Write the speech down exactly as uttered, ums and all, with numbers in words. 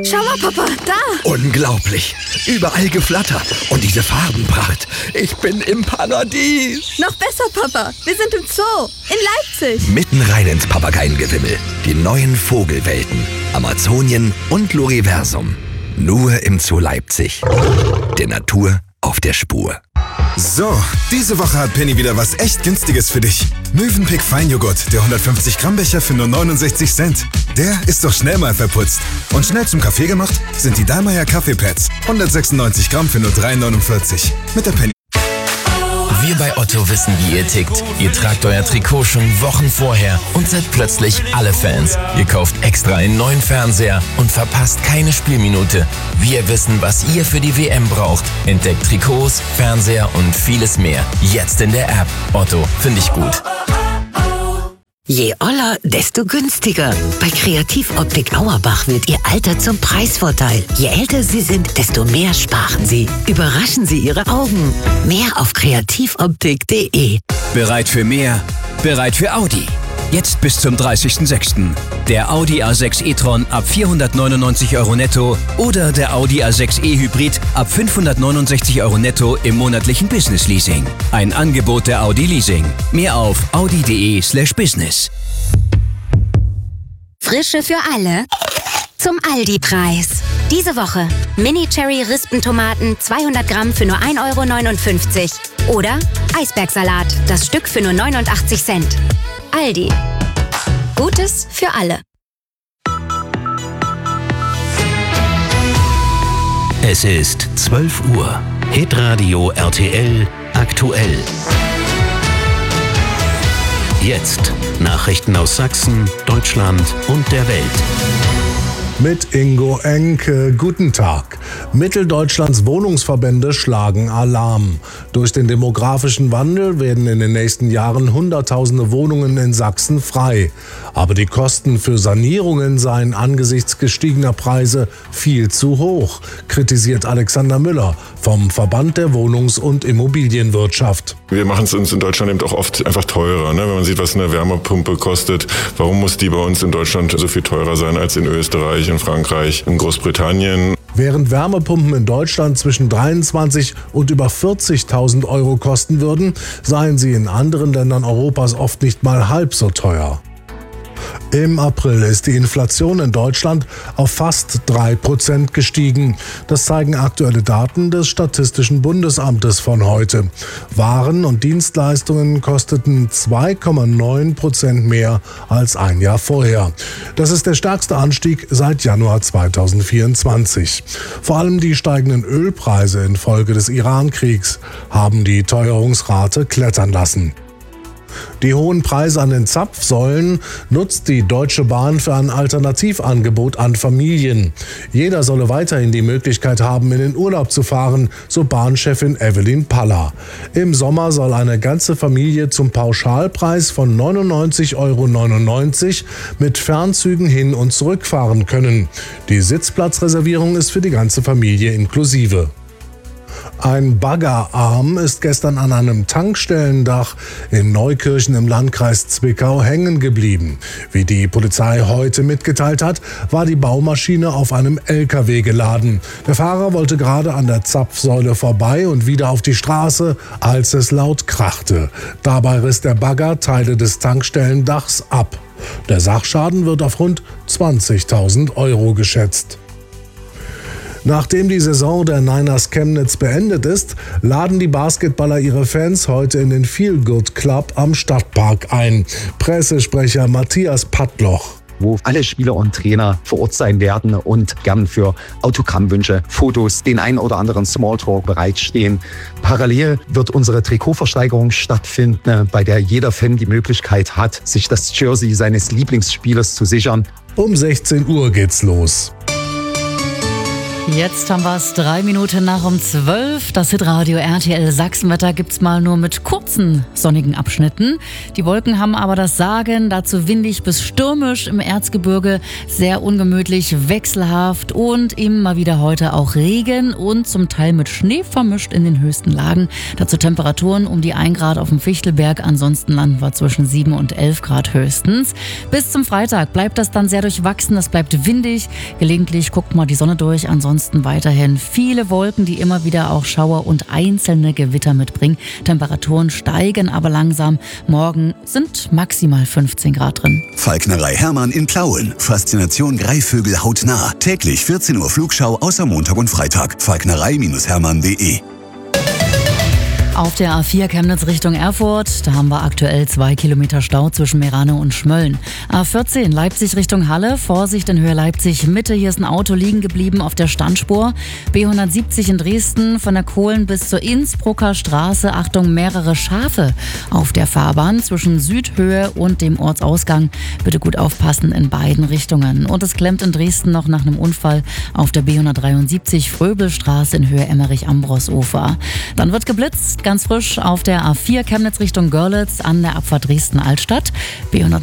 Schau mal, Papa, da! Unglaublich! Überall Geflatter und diese Farbenpracht. Ich bin im Paradies! Noch besser, Papa, wir sind im Zoo, in Leipzig. Mitten rein ins Papageiengewimmel. Die neuen Vogelwelten, Amazonien und Loriversum. Nur im Zoo Leipzig. Der Natur auf der Spur. So, diese Woche hat Penny wieder was echt Günstiges für dich. Mövenpick Feinjoghurt, der hundertfünfzig Gramm Becher für nur neunundsechzig Cent. Der ist doch schnell mal verputzt. Und schnell zum Kaffee gemacht sind die Dallmayr Kaffeepads. hundertsechsundneunzig Gramm für nur drei neunundvierzig. Mit der Penny. Wir bei Otto wissen, wie ihr tickt. Ihr tragt euer Trikot schon Wochen vorher und seid plötzlich alle Fans. Ihr kauft extra einen neuen Fernseher und verpasst keine Spielminute. Wir wissen, was ihr für die W M braucht. Entdeckt Trikots, Fernseher und vieles mehr. Jetzt in der App. Otto, finde ich gut. Je oller, desto günstiger. Bei Kreativoptik Auerbach wird Ihr Alter zum Preisvorteil. Je älter Sie sind, desto mehr sparen Sie. Überraschen Sie Ihre Augen. Mehr auf kreativoptik punkt de. Bereit für mehr? Bereit für Audi. Jetzt bis zum dreißigsten sechsten Der Audi A sechs e-tron ab vierhundertneunundneunzig Euro netto oder der Audi A sechs e-Hybrid ab fünfhundertneunundsechzig Euro netto im monatlichen Business Leasing. Ein Angebot der Audi Leasing. Mehr auf audi punkt de slash business. Frische für alle zum Aldi-Preis. Diese Woche Mini-Cherry-Rispentomaten zweihundert Gramm für nur ein Euro neunundfünfzig. Oder Eisbergsalat, das Stück für nur neunundachtzig Cent. Aldi. Gutes für alle. Es ist zwölf Uhr. Hitradio R T L aktuell. Jetzt Nachrichten aus Sachsen, Deutschland und der Welt. Mit Ingo Enke. Guten Tag. Mitteldeutschlands Wohnungsverbände schlagen Alarm. Durch den demografischen Wandel werden in den nächsten Jahren Hunderttausende Wohnungen in Sachsen frei. Aber die Kosten für Sanierungen seien angesichts gestiegener Preise viel zu hoch, kritisiert Alexander Müller vom Verband der Wohnungs- und Immobilienwirtschaft. Wir machen es uns in Deutschland eben auch oft einfach teurer. Ne? Wenn man sieht, was eine Wärmepumpe kostet, warum muss die bei uns in Deutschland so viel teurer sein als in Österreich, in Frankreich, in Großbritannien? Während Wärmepumpen in Deutschland zwischen dreiundzwanzigtausend und über vierzigtausend Euro kosten würden, seien sie in anderen Ländern Europas oft nicht mal halb so teuer. Im April ist die Inflation in Deutschland auf fast drei Prozent gestiegen. Das zeigen aktuelle Daten des Statistischen Bundesamtes von heute. Waren und Dienstleistungen kosteten zwei Komma neun Prozent mehr als ein Jahr vorher. Das ist der stärkste Anstieg seit Januar zweitausendvierundzwanzig. Vor allem die steigenden Ölpreise infolge des Iran-Kriegs haben die Teuerungsrate klettern lassen. Die hohen Preise an den Zapfsäulen nutzt die Deutsche Bahn für ein Alternativangebot an Familien. Jeder solle weiterhin die Möglichkeit haben, in den Urlaub zu fahren, so Bahnchefin Evelyn Paller. Im Sommer soll eine ganze Familie zum Pauschalpreis von neunundneunzig Euro neunundneunzig mit Fernzügen hin und zurück fahren können. Die Sitzplatzreservierung ist für die ganze Familie inklusive. Ein Baggerarm ist gestern an einem Tankstellendach in Neukirchen im Landkreis Zwickau hängen geblieben. Wie die Polizei heute mitgeteilt hat, war die Baumaschine auf einem L K W geladen. Der Fahrer wollte gerade an der Zapfsäule vorbei und wieder auf die Straße, als es laut krachte. Dabei riss der Bagger Teile des Tankstellendachs ab. Der Sachschaden wird auf rund zwanzigtausend Euro geschätzt. Nachdem die Saison der Niners Chemnitz beendet ist, laden die Basketballer ihre Fans heute in den Feel Good Club am Stadtpark ein. Pressesprecher Matthias Pattloch. Wo alle Spieler und Trainer vor Ort sein werden und gern für Autogrammwünsche, Fotos, den ein oder anderen Smalltalk bereitstehen. Parallel wird unsere Trikotversteigerung stattfinden, bei der jeder Fan die Möglichkeit hat, sich das Jersey seines Lieblingsspielers zu sichern. Um sechzehn Uhr geht's los. Jetzt haben wir es drei Minuten nach um zwölf. Das Hitradio R T L Sachsenwetter gibt's mal nur mit kurzen sonnigen Abschnitten. Die Wolken haben aber das Sagen, dazu windig bis stürmisch im Erzgebirge, sehr ungemütlich, wechselhaft und immer wieder heute auch Regen und zum Teil mit Schnee vermischt in den höchsten Lagen. Dazu Temperaturen um die ein Grad auf dem Fichtelberg, ansonsten landen wir zwischen sieben und elf Grad höchstens. Bis zum Freitag bleibt das dann sehr durchwachsen, es bleibt windig, gelegentlich guckt mal die Sonne durch, ansonsten Ansonsten weiterhin viele Wolken, die immer wieder auch Schauer und einzelne Gewitter mitbringen. Temperaturen steigen aber langsam. Morgen sind maximal fünfzehn Grad drin. Falknerei Hermann in Plauen. Faszination Greifvögel hautnah. Täglich vierzehn Uhr Flugschau außer Montag und Freitag. falknerei Hermann punkt de. Auf der A vier Chemnitz Richtung Erfurt, da haben wir aktuell zwei Kilometer Stau zwischen Meranau und Schmölln. A vierzehn Leipzig Richtung Halle, Vorsicht in Höhe Leipzig Mitte, hier ist ein Auto liegen geblieben auf der Standspur. B hundertsiebzig in Dresden, von der Kohlen bis zur Innsbrucker Straße, Achtung, mehrere Schafe auf der Fahrbahn zwischen Südhöhe und dem Ortsausgang. Bitte gut aufpassen in beiden Richtungen. Und es klemmt in Dresden noch nach einem Unfall auf der B hundertdreiundsiebzig Fröbelstraße in Höhe Emmerich-Ambros-Ufer. Dann wird geblitzt. Ganz frisch auf der A vier Chemnitz Richtung Görlitz an der Abfahrt Dresden-Altstadt. B